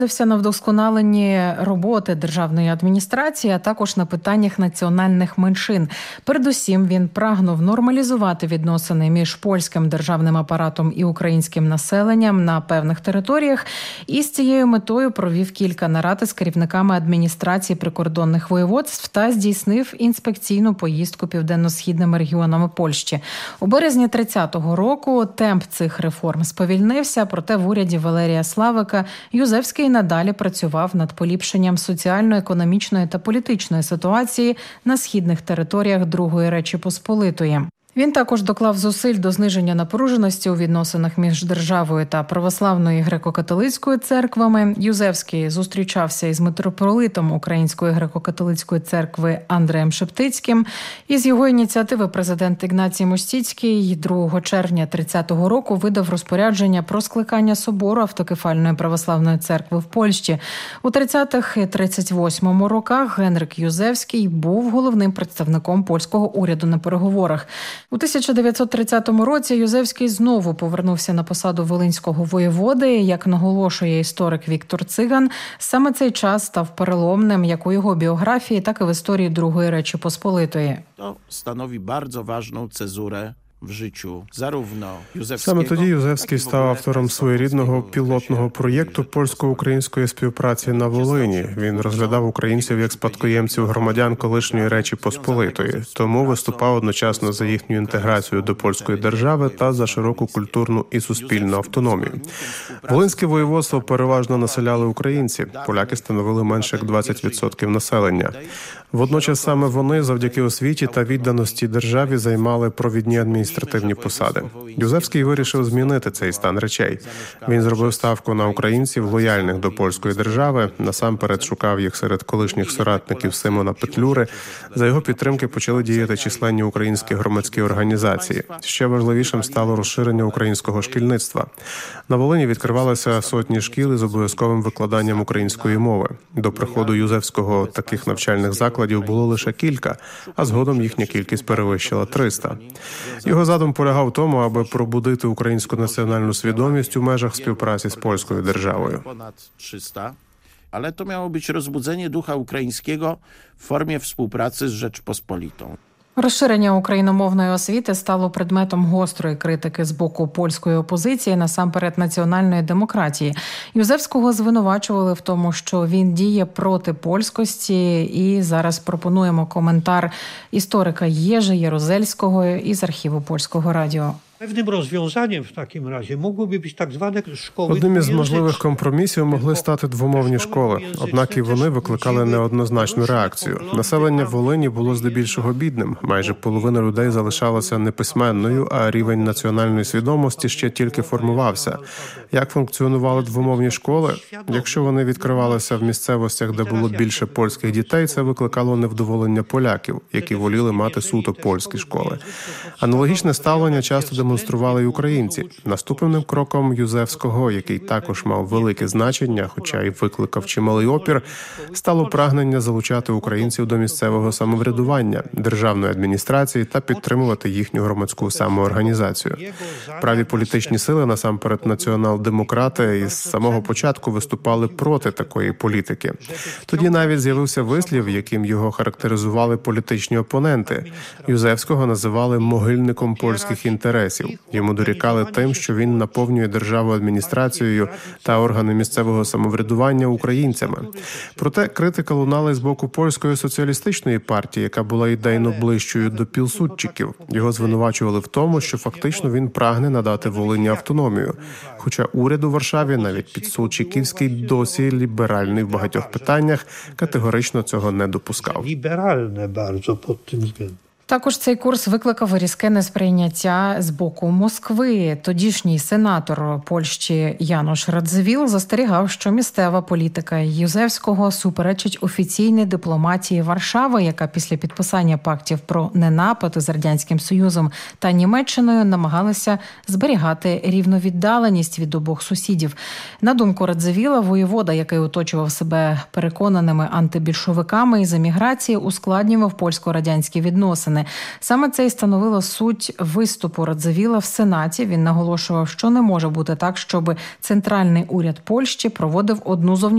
На вдосконаленні роботи державної адміністрації, а також на питаннях національних меншин. Передусім, він прагнув нормалізувати відносини між польським державним апаратом і українським населенням на певних територіях. І з цією метою провів кілька нарад із керівниками адміністрації прикордонних воєводств та здійснив інспекційну поїздку південно-східними регіонами Польщі. У березні 30-го року темп цих реформ сповільнився, проте в уряді Валерія Славика Юзевський надалі працював над поліпшенням соціально-економічної та політичної ситуації на східних територіях Другої Речі Посполитої. Він також доклав зусиль до зниження напруженості у відносинах між державою та православною і греко-католицькою церквами. Юзевський зустрічався із митрополитом Української греко-католицької церкви Андреєм Шептицьким. Із його ініціативи президент Ігнацій Мостіцький 2 червня 30-го року видав розпорядження про скликання собору автокефальної православної церкви в Польщі. У 30-х і 38-му роках Генрик Юзевський був головним представником польського уряду на переговорах. У 1930 році Юзевський знову повернувся на посаду волинського воєводи. Як наголошує історик Віктор Циган, саме цей час став переломним як у його біографії, так і в історії Другої Речі Посполитої. To stanowi bardzo ważną cezurę в життю. Саме тоді Юзевський став автором своєрідного пілотного проєкту польсько-української співпраці на Волині. Він розглядав українців як спадкоємців громадян колишньої Речі Посполитої, тому виступав одночасно за їхню інтеграцію до польської держави та за широку культурну і суспільну автономію. Волинське воєводство переважно населяли українці, поляки становили менше як 20% населення. Водночас саме вони завдяки освіті та відданості державі займали провідні адміністративні посади. Юзевський вирішив змінити цей стан речей. Він зробив ставку на українців, лояльних до польської держави, насамперед шукав їх серед колишніх соратників Симона Петлюри. За його підтримки почали діяти численні українські громадські організації. Ще важливішим стало розширення українського шкільництва. На Волині відкривалися сотні шкіл із обов'язковим викладанням української мови. До приходу Юзевського таких навчальних закладів було лише кілька, а згодом їхня кількість перевищила 300. Його задум полягав в тому, аби пробудити українську національну свідомість у межах співпраці з польською державою. Але to miało być rozbudzenie ducha ukraińskiego w formie współpracy z Rzeczpospolitą. Розширення україномовної освіти стало предметом гострої критики з боку польської опозиції, насамперед національної демократії. Юзевського звинувачували в тому, що він діє проти польськості, і зараз пропонуємо коментар історика Єжи Ярузельського із архіву Польського радіо. Одним із можливих компромісів могли стати двомовні школи, однак і вони викликали неоднозначну реакцію. Населення Волині було здебільшого бідним, майже половина людей залишалася неписьменною, а рівень національної свідомості ще тільки формувався. Як функціонували двомовні школи? Якщо вони відкривалися в місцевостях, де було більше польських дітей, це викликало невдоволення поляків, які воліли мати суто польські школи. Аналогічне ставлення часто демонстрували й українці. Наступним кроком Юзевського, який також мав велике значення, хоча й викликав чималий опір, стало прагнення залучати українців до місцевого самоврядування, державної адміністрації та підтримувати їхню громадську самоорганізацію. Праві політичні сили, насамперед націонал-демократи, із самого початку виступали проти такої політики. Тоді навіть з'явився вислів, яким його характеризували політичні опоненти. Юзевського називали могильником польських інтересів. Йому дорікали тим, що він наповнює державу адміністрацією та органи місцевого самоврядування українцями. Проте критика лунала й з боку польської соціалістичної партії, яка була ідейно ближчою до пілсудчиків. Його звинувачували в тому, що фактично він прагне надати Волині автономію. Хоча уряд у Варшаві, навіть підсудчиківський, досі ліберальний в багатьох питаннях, категорично цього не допускав. Ліберальне bardzo pod tym względem. Також цей курс викликав різке несприйняття з боку Москви. Тодішній сенатор Польщі Януш Радзивіл застерігав, що місцева політика Юзевського суперечить офіційній дипломатії Варшави, яка після підписання пактів про ненапад з Радянським Союзом та Німеччиною намагалася зберігати рівновіддаленість від обох сусідів. На думку Радзивіла, воєвода, який оточував себе переконаними антибільшовиками із еміграції, ускладнював польсько-радянські відносини. Саме це і становило суть виступу Радзивіла в Сенаті. Він наголошував, що не може бути так, щоб центральний уряд Польщі проводив одну зовнішню